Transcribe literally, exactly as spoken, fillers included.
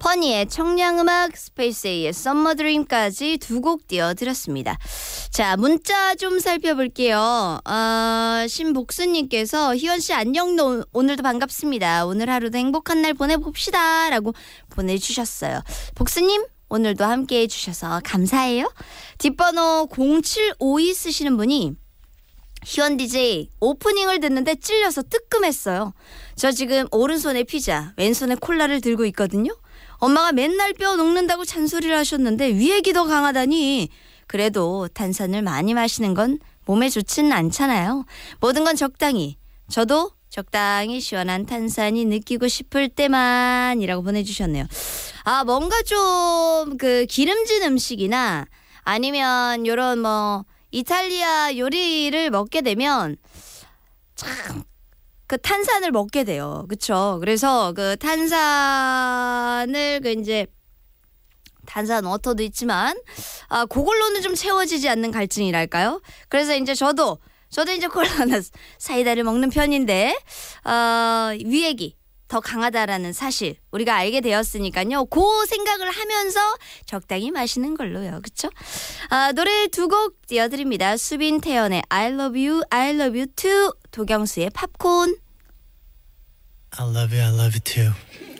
허니의 청량음악, 스페이스A의 썸머 드림까지 두 곡 띄워드렸습니다. 자, 문자 좀 살펴볼게요. 어, 신복수님께서 희원씨 안녕, 오늘도 반갑습니다. 오늘 하루도 행복한 날 보내봅시다 라고 보내주셨어요. 복수님 오늘도 함께해 주셔서 감사해요. 뒷번호 공칠오이 쓰시는 분이 희원 디제이 오프닝을 듣는데 찔려서 뜨끔했어요. 저 지금 오른손에 피자 왼손에 콜라를 들고 있거든요. 엄마가 맨날 뼈 녹는다고 잔소리를 하셨는데 위액이 더 강하다니. 그래도 탄산을 많이 마시는 건 몸에 좋지는 않잖아요. 모든 건 적당히. 저도 적당히 시원한 탄산이 느끼고 싶을 때만이라고 보내주셨네요. 아, 뭔가 좀 그 기름진 음식이나 아니면 요런 뭐 이탈리아 요리를 먹게 되면 참 그 탄산을 먹게 돼요. 그쵸? 그래서 그 탄산을 그 이제 탄산 워터도 있지만 아, 그걸로는 좀 채워지지 않는 갈증이랄까요? 그래서 이제 저도 저도 이제 콜라나 사이다를 먹는 편인데 어, 위액이 더 강하다라는 사실 우리가 알게 되었으니까요. 그 생각을 하면서 적당히 마시는 걸로요. 그렇죠? 아, 노래 두 곡 띄워드립니다. 수빈 태연의 I love you, I love you too. 도경수의 팝콘. I love you, I love you too.